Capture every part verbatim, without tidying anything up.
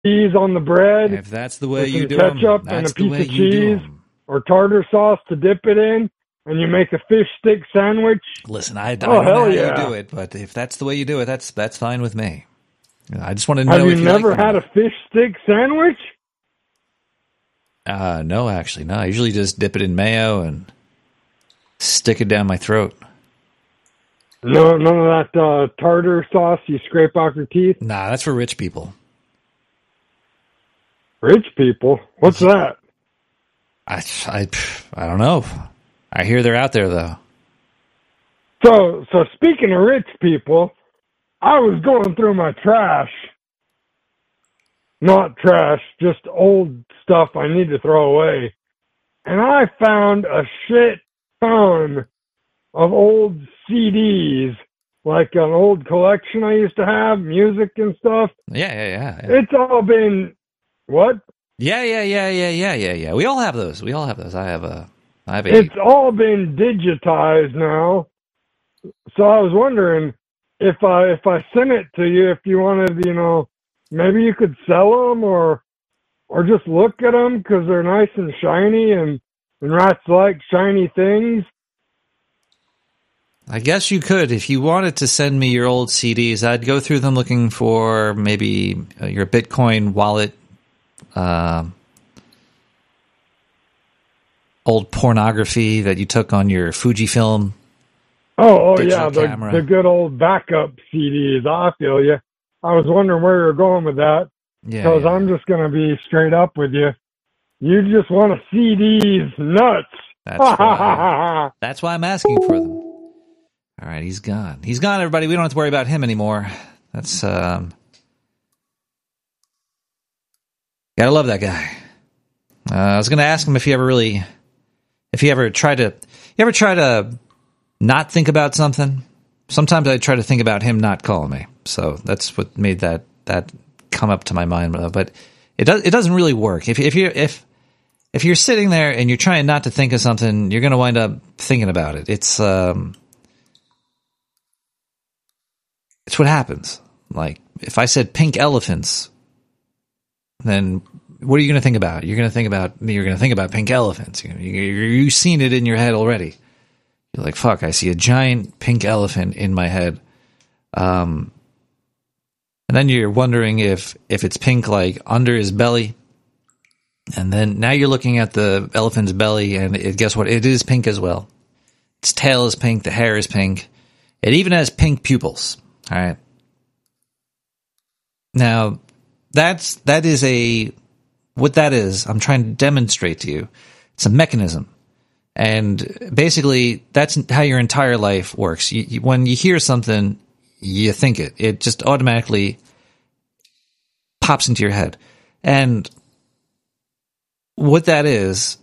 cheese on the bread. If that's the way with you some do ketchup them, and a that's the piece way of you do cheese 'em. or tartar sauce to dip it in, and you make a fish stick sandwich. Listen, I, I Oh, don't know hell how yeah. you do it, but if that's the way you do it, that's that's fine with me. I just want to know Have you if you never like them or had not. a fish stick sandwich? Uh, no, actually, no. I usually just dip it in mayo and stick it down my throat. No, none of that uh, tartar sauce you scrape off your teeth? Nah, that's for rich people. Rich people? What's that? I, I, I don't know. I hear they're out there, though. So, so speaking of rich people, I was going through my trash. Not trash, just old stuff I need to throw away. And I found a shit ton of old C Ds, like an old collection I used to have, music and stuff. Yeah, yeah, yeah. Yeah, It's all been, what? yeah, yeah, yeah, yeah, yeah, yeah. yeah. We all have those. We all have those. I have a, I have a. It's all been digitized now. So I was wondering if I if I sent it to you, if you wanted, you know, maybe you could sell them or or just look at them because they're nice and shiny and, and rats like shiny things. I guess you could. If you wanted to send me your old C Ds, I'd go through them looking for maybe uh, your Bitcoin wallet, uh, old pornography that you took on your Fujifilm. Oh, oh digital yeah, the, camera. the good old backup C Ds. I feel you. I was wondering where you're going with that Yeah, because yeah. I'm just going to be straight up with you. You just want to see these nuts. That's why, that's why I'm asking for them. All right, he's gone. He's gone, everybody. We don't have to worry about him anymore. That's, um... gotta love that guy. Uh, I was going to ask him if he ever really... If he ever tried to... You ever try to not think about something? Sometimes I try to think about him not calling me. So that's what made that that come up to my mind. But it does it doesn't really work. If if you if if you're sitting there and you're trying not to think of something, you're going to wind up thinking about it. It's um it's what happens. Like if I said pink elephants, then what are you going to think about? You're going to think about you're going to think about pink elephants. You, you, you've seen it in your head already. You're like, fuck, I see a giant pink elephant in my head. Um, and then you're wondering if, if it's pink, like, under his belly. And then now you're looking at the elephant's belly, and it, guess what? It is pink as well. Its tail is pink. The hair is pink. It even has pink pupils. All right. Now, that's, that is a, what that is, I'm trying to demonstrate to you. It's a mechanism. And basically, that's how your entire life works. You, you, when you hear something, you think it. It just automatically pops into your head. And what that is,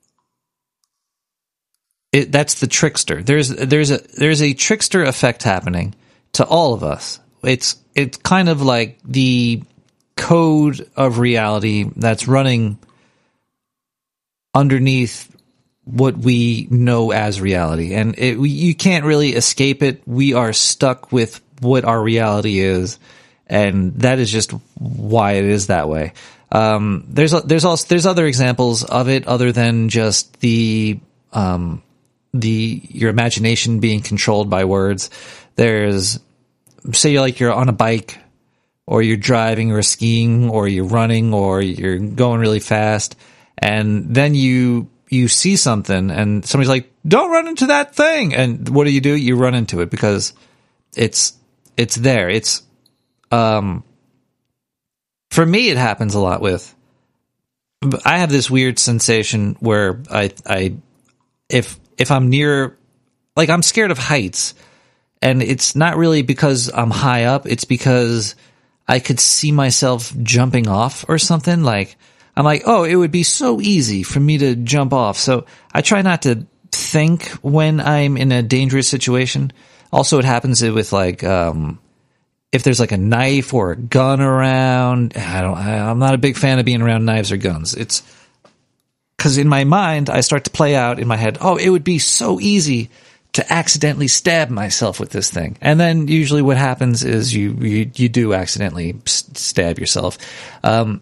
it, that's the trickster. There's there's a there's a trickster effect happening to all of us. It's it's kind of like the code of reality that's running underneath what we know as reality, and it, we, you can't really escape it. We are stuck with what our reality is, and that is just why it is that way. Um, there's there's also there's other examples of it other than just the um, the your imagination being controlled by words. There's say you're like you're on a bike, or you're driving, or skiing, or you're running, or you're going really fast, and then you. You see something and somebody's like, don't run into that thing. And what do you do? You run into it because it's, it's there. It's, um, for me, it happens a lot with, I have this weird sensation where I, I, if, if I'm near, like I'm scared of heights, and it's not really because I'm high up. It's because I could see myself jumping off or something. Like, I'm like, oh, it would be so easy for me to jump off. So I try not to think when I'm in a dangerous situation. Also, it happens with like, um, if there's like a knife or a gun around. I don't, I, I'm not a big fan of being around knives or guns. It's because in my mind, I start to play out in my head, oh, it would be so easy to accidentally stab myself with this thing. And then usually what happens is you, you, you do accidentally stab yourself. Um,